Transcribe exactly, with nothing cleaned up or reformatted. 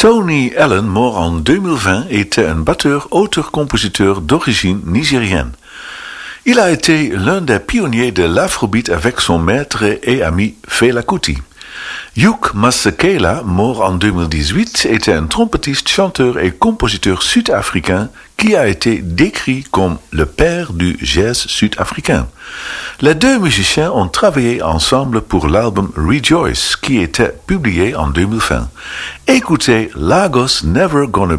Tony Allen, mort en deux mille vingt, était un batteur, auteur-compositeur d'origine nigérienne. Il a été l'un des pionniers de l'afrobeat avec son maître et ami Fela Kuti. Hugh Masekela, mort en deux mille dix-huit, était un trompettiste, chanteur et compositeur sud-africain qui a été décrit comme le père du jazz sud-africain. Les deux musiciens ont travaillé ensemble pour l'album Rejoice, qui était publié en deux mille vingt. Écoutez Lagos Never Gonna